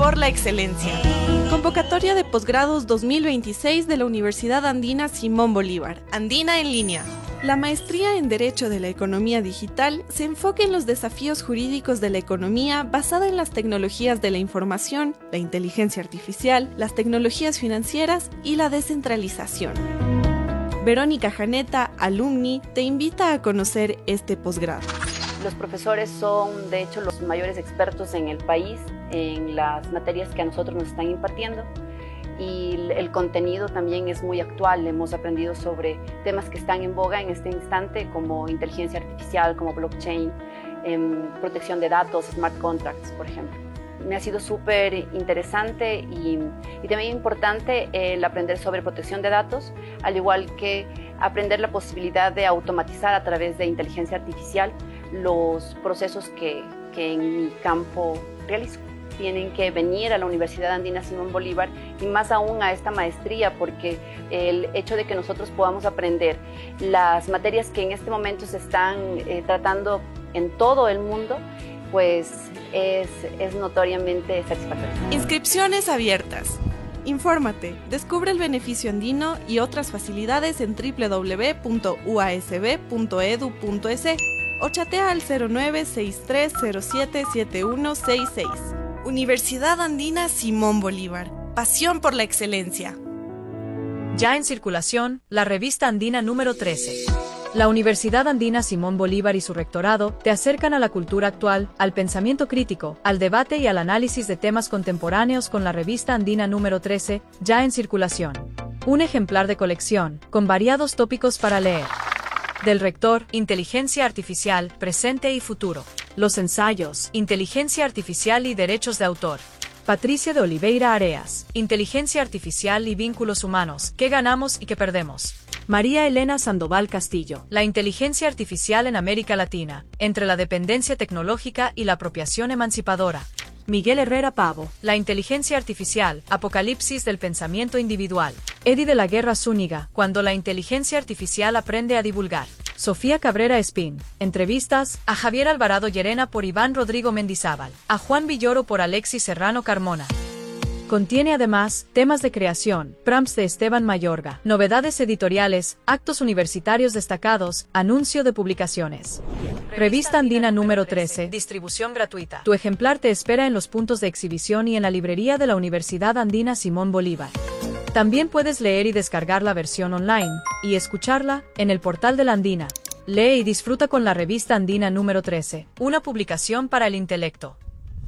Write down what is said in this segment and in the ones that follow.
por la excelencia. Convocatoria de posgrados 2026 de la Universidad Andina Simón Bolívar, Andina en línea. La maestría en Derecho de la Economía Digital se enfoca en los desafíos jurídicos de la economía basada en las tecnologías de la información, la inteligencia artificial, las tecnologías financieras y la descentralización. Verónica Janeta, alumni, te invita a conocer este posgrado. Los profesores son, de hecho, los mayores expertos en el país en las materias que a nosotros nos están impartiendo. Y el contenido también es muy actual. Hemos aprendido sobre temas que están en boga en este instante, como inteligencia artificial, como blockchain, protección de datos, smart contracts, por ejemplo. Me ha sido súper interesante y también importante el aprender sobre protección de datos, al igual que aprender la posibilidad de automatizar a través de inteligencia artificial los procesos que en mi campo realizo. Tienen que venir a la Universidad Andina Simón Bolívar y más aún a esta maestría, porque el hecho de que nosotros podamos aprender las materias que en este momento se están tratando en todo el mundo, pues es notoriamente satisfactorio. Inscripciones abiertas. Infórmate, descubre el beneficio andino y otras facilidades en www.uasb.edu.es o chatea al 0963077166. Universidad Andina Simón Bolívar. Pasión por la excelencia. Ya en circulación, la revista Andina número 13. La Universidad Andina Simón Bolívar y su rectorado te acercan a la cultura actual, al pensamiento crítico, al debate y al análisis de temas contemporáneos con la revista Andina número 13, ya en circulación. Un ejemplar de colección, con variados tópicos para leer. Del rector, Inteligencia Artificial, Presente y Futuro. Los ensayos, Inteligencia Artificial y Derechos de Autor. Patricia de Oliveira Areas, Inteligencia Artificial y Vínculos Humanos, ¿qué ganamos y qué perdemos? María Elena Sandoval Castillo, la inteligencia artificial en América Latina, entre la dependencia tecnológica y la apropiación emancipadora. Miguel Herrera Pavo, la inteligencia artificial, apocalipsis del pensamiento individual. Eddie de la Guerra Zúñiga, cuando la inteligencia artificial aprende a divulgar. Sofía Cabrera Espín, entrevistas a Javier Alvarado Llerena por Iván Rodrigo Mendizábal, a Juan Villoro por Alexis Serrano Carmona. Contiene además temas de creación, prompts de Esteban Mayorga, novedades editoriales, actos universitarios destacados, anuncio de publicaciones. Revista Andina número 13, distribución gratuita. Tu ejemplar te espera en los puntos de exhibición y en la librería de la Universidad Andina Simón Bolívar. También puedes leer y descargar la versión online, y escucharla, en el portal de la Andina. Lee y disfruta con la revista Andina número 13, una publicación para el intelecto.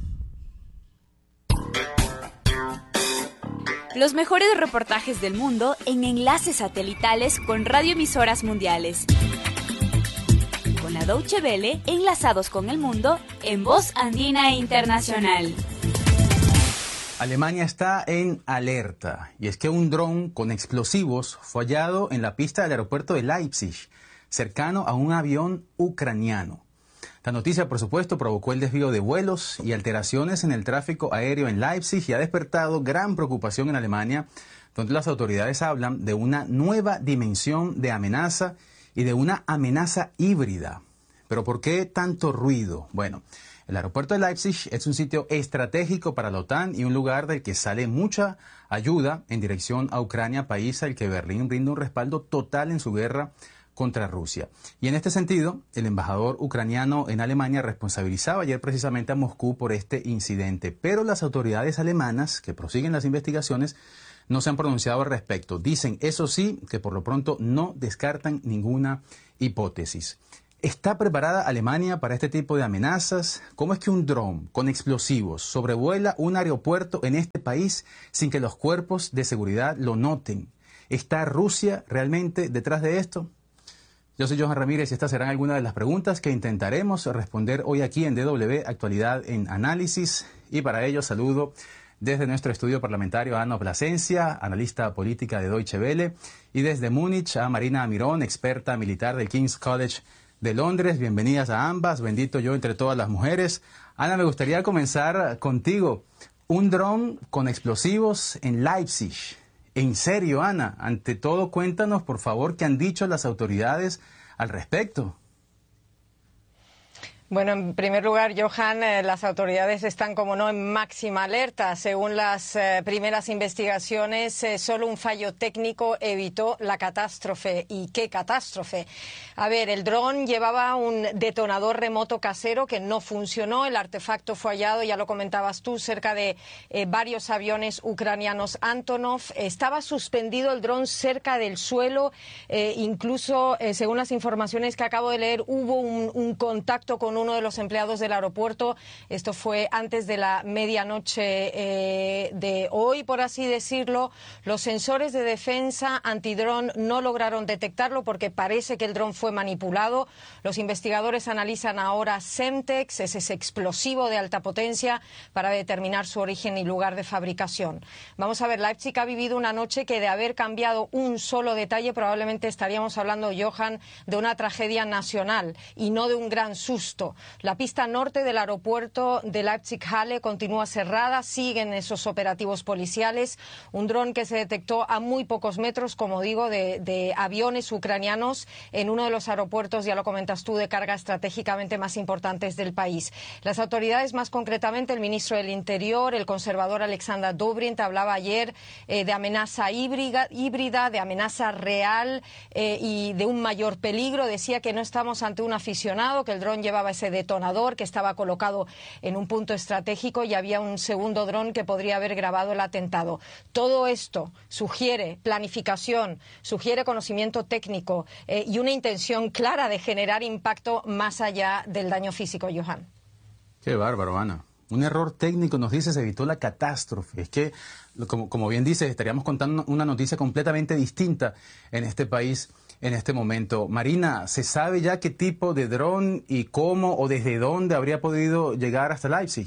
Los mejores reportajes del mundo en enlaces satelitales con radioemisoras mundiales. Con la Deutsche Welle, enlazados con el mundo, en Voz Andina Internacional. Alemania está en alerta, y es que un dron con explosivos fue hallado en la pista del aeropuerto de Leipzig, cercano a un avión ucraniano. La noticia, por supuesto, provocó el desvío de vuelos y alteraciones en el tráfico aéreo en Leipzig y ha despertado gran preocupación en Alemania, donde las autoridades hablan de una nueva dimensión de amenaza y de una amenaza híbrida. ¿Pero por qué tanto ruido? Bueno, el aeropuerto de Leipzig es un sitio estratégico para la OTAN y un lugar del que sale mucha ayuda en dirección a Ucrania, país al que Berlín brinda un respaldo total en su guerra contra Rusia. Y en este sentido, el embajador ucraniano en Alemania responsabilizaba ayer precisamente a Moscú por este incidente, pero las autoridades alemanas, que prosiguen las investigaciones, no se han pronunciado al respecto. Dicen, eso sí, que por lo pronto no descartan ninguna hipótesis. ¿Está preparada Alemania para este tipo de amenazas? ¿Cómo es que un dron con explosivos sobrevuela un aeropuerto en este país sin que los cuerpos de seguridad lo noten? ¿Está Rusia realmente detrás de esto? Yo soy Johan Ramírez y estas serán algunas de las preguntas que intentaremos responder hoy aquí en DW Actualidad en Análisis. Y para ello saludo desde nuestro estudio parlamentario a Ana Plasencia, analista política de Deutsche Welle, y desde Múnich a Marina Amirón, experta militar del King's College de Londres. Bienvenidas a ambas, bendito yo entre todas las mujeres. Ana, me gustaría comenzar contigo. Un dron con explosivos en Leipzig. En serio, Ana, ante todo cuéntanos por favor qué han dicho las autoridades al respecto. Bueno, en primer lugar, Johan, las autoridades están, como no, en máxima alerta. Según las primeras investigaciones, solo un fallo técnico evitó la catástrofe. ¿Y qué catástrofe? A ver, el dron llevaba un detonador remoto casero que no funcionó. El artefacto fue hallado, ya lo comentabas tú, cerca de varios aviones ucranianos Antonov. Estaba suspendido el dron cerca del suelo. Incluso, según las informaciones que acabo de leer, hubo un contacto con uno de los empleados del aeropuerto. Esto fue antes de la medianoche de hoy, por así decirlo. Los sensores de defensa antidrón no lograron detectarlo porque parece que el dron fue manipulado. Los investigadores analizan ahora Semtex, ese explosivo de alta potencia, para determinar su origen y lugar de fabricación. Vamos a ver, Leipzig ha vivido una noche que, de haber cambiado un solo detalle, probablemente estaríamos hablando, Johan, de una tragedia nacional y no de un gran susto. La pista norte del aeropuerto de Leipzig-Halle continúa cerrada, siguen esos operativos policiales. Un dron que se detectó a muy pocos metros, como digo, de aviones ucranianos en uno de los aeropuertos, ya lo comentas tú, de carga estratégicamente más importantes del país. Las autoridades, más concretamente el ministro del Interior, el conservador Alexander Dobrindt, hablaba ayer de amenaza híbrida, de amenaza real y de un mayor peligro. Decía que no estamos ante un aficionado, que el dron llevaba ese detonador, que estaba colocado en un punto estratégico y había un segundo dron que podría haber grabado el atentado. Todo esto sugiere planificación, sugiere conocimiento técnico y una intención clara de generar impacto más allá del daño físico, Johan. Qué bárbaro, Ana. Un error técnico, nos dices, evitó la catástrofe. Es que, como bien dices, estaríamos contando una noticia completamente distinta en este país en este momento. Marina, ¿se sabe ya qué tipo de dron y cómo o desde dónde habría podido llegar hasta Leipzig?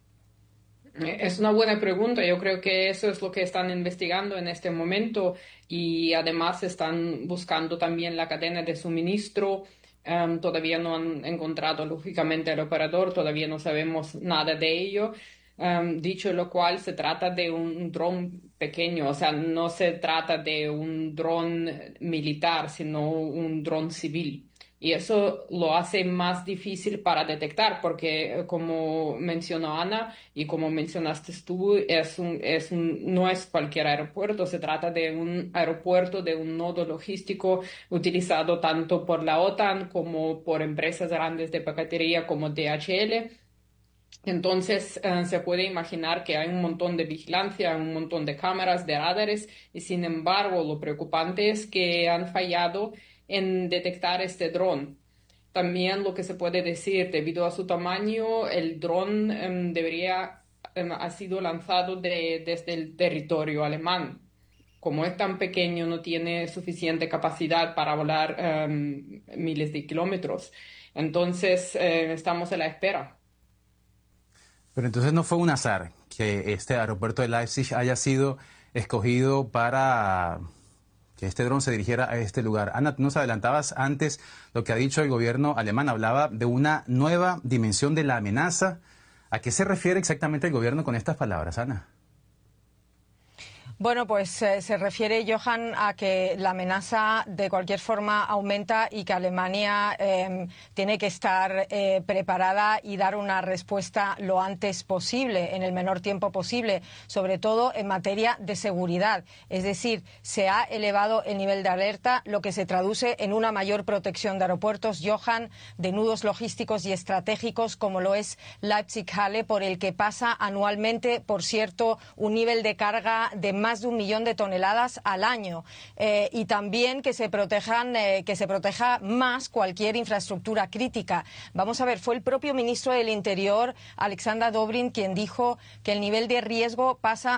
Es una buena pregunta. Yo creo que eso es lo que están investigando en este momento y además están buscando también la cadena de suministro. Todavía no han encontrado, lógicamente, al operador, todavía no sabemos nada de ello. Dicho lo cual, se trata de un dron pequeño, o sea, no se trata de un dron militar, sino un dron civil. Y eso lo hace más difícil para detectar, porque como mencionó Ana y como mencionaste tú, no es cualquier aeropuerto, se trata de un aeropuerto, de un nodo logístico utilizado tanto por la OTAN como por empresas grandes de paquetería como DHL. Entonces se puede imaginar que hay un montón de vigilancia, un montón de cámaras, de radares, y sin embargo lo preocupante es que han fallado en detectar este dron. También lo que se puede decir, debido a su tamaño, el dron ha sido lanzado desde el territorio alemán. Como es tan pequeño, no tiene suficiente capacidad para volar miles de kilómetros. Entonces estamos a la espera. Pero entonces no fue un azar que este aeropuerto de Leipzig haya sido escogido para que este dron se dirigiera a este lugar. Ana, tú nos adelantabas antes lo que ha dicho el gobierno alemán, hablaba de una nueva dimensión de la amenaza. ¿A qué se refiere exactamente el gobierno con estas palabras, Ana? Bueno, pues se refiere, Johan, a que la amenaza de cualquier forma aumenta y que Alemania tiene que estar preparada y dar una respuesta lo antes posible, en el menor tiempo posible, sobre todo en materia de seguridad. Es decir, se ha elevado el nivel de alerta, lo que se traduce en una mayor protección de aeropuertos, Johan, de nudos logísticos y estratégicos como lo es Leipzig-Halle, por el que pasa anualmente, por cierto, un nivel de carga de más de 1 millón de toneladas al año y también que se proteja más cualquier infraestructura crítica. Vamos a ver, fue el propio ministro del Interior, Alexander Dobrindt, quien dijo que el nivel de riesgo pasa